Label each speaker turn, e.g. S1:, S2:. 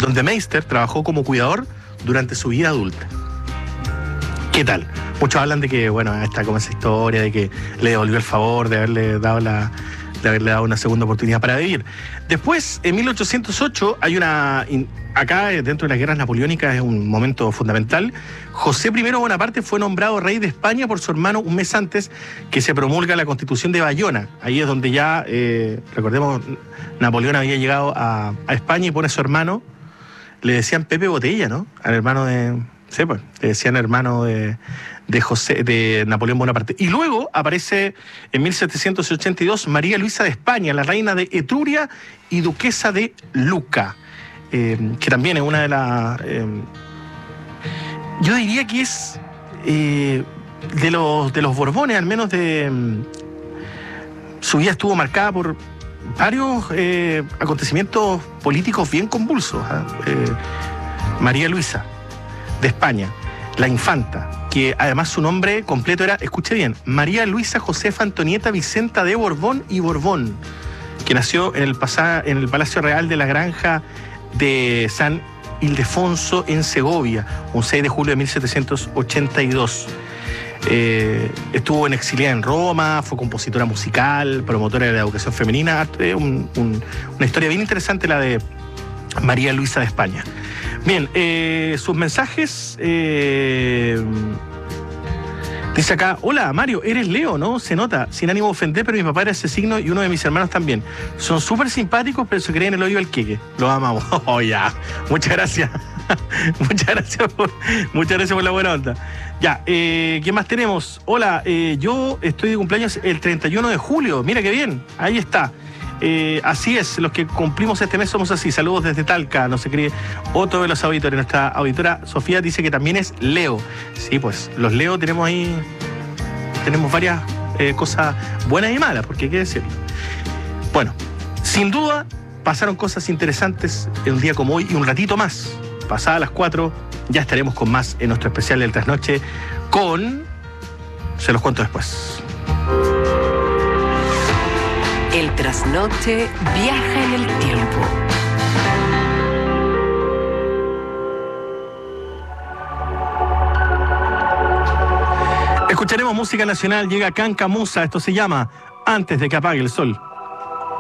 S1: donde Meister trabajó como cuidador durante su vida adulta. ¿Qué tal? Muchos hablan de que, bueno, está como esa historia de que le devolvió el favor de haberle dado una segunda oportunidad para vivir. Después, en 1808, hay acá dentro de las guerras napoleónicas es un momento fundamental. José I Bonaparte fue nombrado rey de España por su hermano un mes antes que se promulga la Constitución de Bayona. Ahí es donde ya, recordemos, Napoleón había llegado a España y pone a su hermano, le decían Pepe Botella, ¿no? Al hermano de... Sí, pues, le decían hermano de Napoleón Bonaparte. Y luego aparece en 1782 María Luisa de España, la reina de Etruria y duquesa de Luca, que también es una de las... yo diría que es de los Borbones, al menos su vida estuvo marcada por varios acontecimientos políticos bien convulsos. María Luisa de España, la infanta, que además su nombre completo era, escuche bien, María Luisa Josefa Antonieta Vicenta de Borbón y Borbón, que nació en el Palacio Real de la Granja de San Ildefonso en Segovia, un 6 de julio de 1782. Estuvo en exiliada en Roma, fue compositora musical, promotora de la educación femenina. Una historia bien interesante la de María Luisa de España. Bien, sus mensajes. Dice acá, hola Mario, eres Leo, ¿no? Se nota, sin ánimo de ofender, pero mi papá era ese signo y uno de mis hermanos también. Son súper simpáticos, pero se creen el hoyo del queque. Los amamos. Oh, ya. Muchas gracias. Muchas gracias por la buena onda. Ya, ¿qué más tenemos? Hola, yo estoy de cumpleaños el 31 de julio. Mira qué bien, ahí está. Así es, los que cumplimos este mes somos así. Saludos desde Talca, no se cree. Otro de los auditores, nuestra auditora Sofía dice que también es Leo. Sí, pues los Leo tenemos ahí, tenemos varias cosas buenas y malas, porque hay que decirlo. Bueno, sin duda pasaron cosas interesantes en un día como hoy y un ratito más, pasadas las 4, ya estaremos con más en nuestro especial del Trasnoche se los cuento después.
S2: El Trasnoche viaja en el tiempo.
S1: Escucharemos música nacional, llega Canca Musa, esto se llama Antes de que apague el sol.